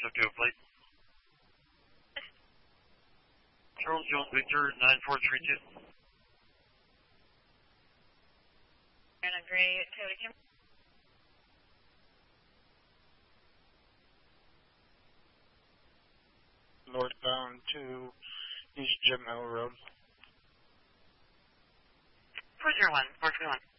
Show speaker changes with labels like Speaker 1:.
Speaker 1: Tokyo flight. Charles John Victor 9432.
Speaker 2: And a gray Toyota Camry.
Speaker 3: Northbound to East Gem Hill Road.
Speaker 2: 401, 421.